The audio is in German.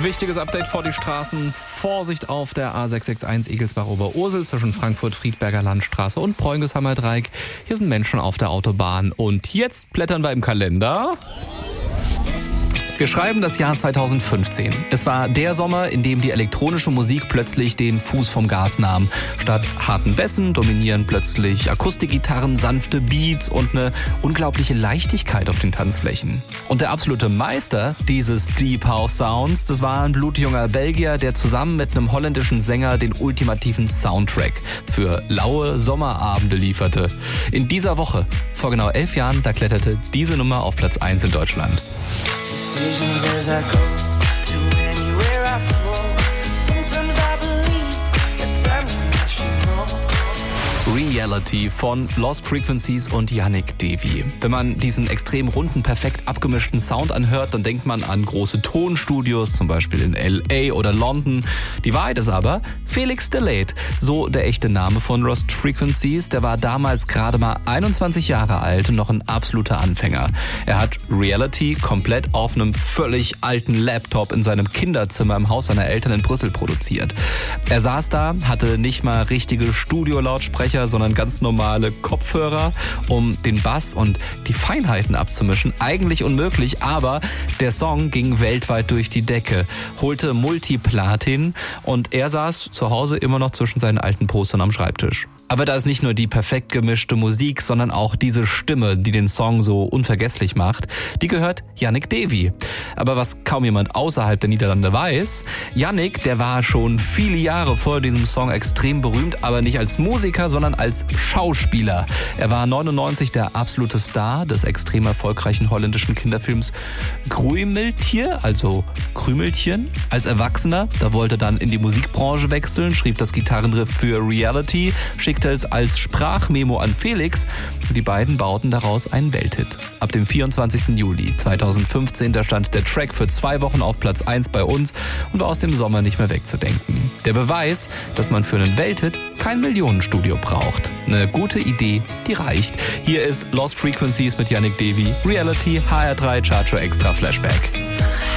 Wichtiges Update vor die Straßen. Vorsicht auf der A661 Egelsbach-Oberursel zwischen Frankfurt-Friedberger Landstraße und Bräungeshammer Dreieck. Hier sind Menschen auf der Autobahn. Und jetzt blättern wir im Kalender. Wir schreiben das Jahr 2015. Es war der Sommer, in dem die elektronische Musik plötzlich den Fuß vom Gas nahm. Statt harten Bässen dominieren plötzlich Akustikgitarren, sanfte Beats und eine unglaubliche Leichtigkeit auf den Tanzflächen. Und der absolute Meister dieses Deep House Sounds, das war ein blutjunger Belgier, der zusammen mit einem holländischen Sänger den ultimativen Soundtrack für laue Sommerabende lieferte. In dieser Woche, vor genau 11 Jahren, da kletterte diese Nummer auf Platz 1 in Deutschland. As I go to anywhere I flow. Sometimes I believe that times I should know. Reality von Lost Frequencies und Yannick Devi. Wenn man diesen extrem runden, perfekt abgemischten Sound anhört, dann denkt man an große Tonstudios, zum Beispiel in L.A. oder London. Die Wahrheit ist aber Felix Delayed, so der echte Name von Lost Frequencies. Der war damals gerade mal 21 Jahre alt und noch ein absoluter Anfänger. Er hat Reality komplett auf einem völlig alten Laptop in seinem Kinderzimmer im Haus seiner Eltern in Brüssel produziert. Er saß da, hatte nicht mal richtige Studiolautsprecher, sondern ganz normale Kopfhörer, um den Bass und die Feinheiten abzumischen. Eigentlich unmöglich, aber der Song ging weltweit durch die Decke, holte Multiplatin und er saß zu Hause immer noch zwischen seinen alten Postern am Schreibtisch. Aber da ist nicht nur die perfekt gemischte Musik, sondern auch diese Stimme, die den Song so unvergesslich macht, die gehört Yannick Devi. Aber was kaum jemand außerhalb der Niederlande weiß, Yannick, der war schon viele Jahre vor diesem Song extrem berühmt, aber nicht als Musiker, sondern als Schauspieler. Er war 99 der absolute Star des extrem erfolgreichen holländischen Kinderfilms Groeimeltje, also Krümelchen. Als Erwachsener, da wollte er dann in die Musikbranche wechseln, schrieb das Gitarrenriff für Reality, schickte es als Sprachmemo an Felix. Die beiden bauten daraus einen Welthit. Ab dem 24. Juli 2015, da stand der Track für 2 Wochen auf Platz 1 bei uns und war aus dem Sommer nicht mehr wegzudenken. Der Beweis, dass man für einen Welthit kein Millionenstudio braucht. Eine gute Idee, die reicht. Hier ist Lost Frequencies mit Yannick Devi, Reality, HR3 Charger Extra Flashback.